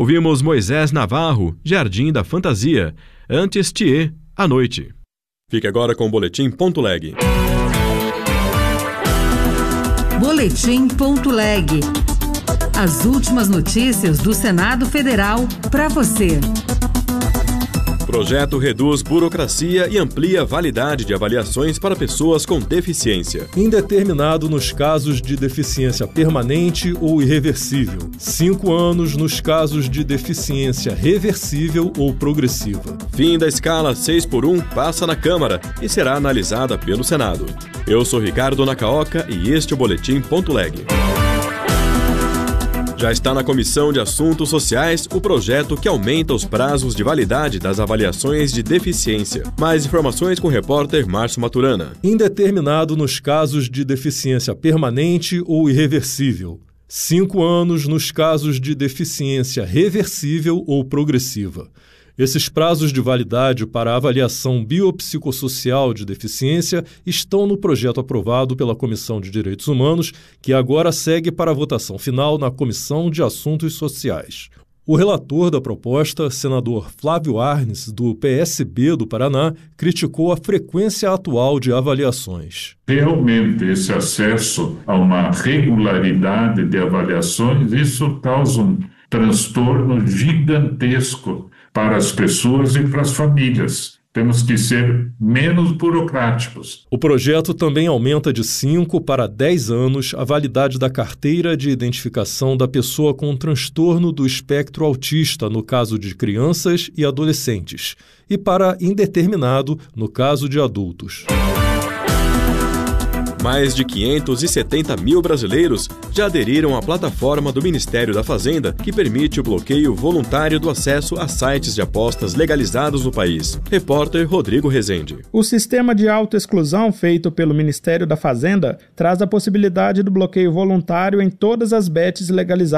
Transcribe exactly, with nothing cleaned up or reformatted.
Ouvimos Moisés Navarro, Jardim da Fantasia. Antes, Thier, À Noite. Fique agora com o Boletim Ponto Leg. Boletim Ponto Leg. As últimas notícias do Senado Federal para você. Projeto reduz burocracia e amplia a validade de avaliações para pessoas com deficiência. Indeterminado nos casos de deficiência permanente ou irreversível. Cinco anos nos casos de deficiência reversível ou progressiva. Fim da escala seis por um passa na Câmara e será analisada pelo Senado. Eu sou Ricardo Nacaoca e este é o Boletim Ponto Leg. Já está na Comissão de Assuntos Sociais o projeto que aumenta os prazos de validade das avaliações de deficiência. Mais informações com o repórter Márcio Maturana. Indeterminado nos casos de deficiência permanente ou irreversível. Cinco anos nos casos de deficiência reversível ou progressiva. Esses prazos de validade para a avaliação biopsicossocial de deficiência estão no projeto aprovado pela Comissão de Direitos Humanos, que agora segue para a votação final na Comissão de Assuntos Sociais. O relator da proposta, senador Flávio Arnes, do P S B do Paraná, criticou a frequência atual de avaliações. Realmente, esse acesso a uma regularidade de avaliações, isso causa um transtorno gigantesco para as pessoas e para as famílias. Temos que ser menos burocráticos. O projeto também aumenta de cinco para dez anos a validade da carteira de identificação da pessoa com transtorno do espectro autista no caso de crianças e adolescentes, e para indeterminado no caso de adultos. Mais de quinhentos e setenta mil brasileiros já aderiram à plataforma do Ministério da Fazenda, que permite o bloqueio voluntário do acesso a sites de apostas legalizados no país. Repórter Rodrigo Rezende. O sistema de autoexclusão feito pelo Ministério da Fazenda traz a possibilidade do bloqueio voluntário em todas as bets legalizadas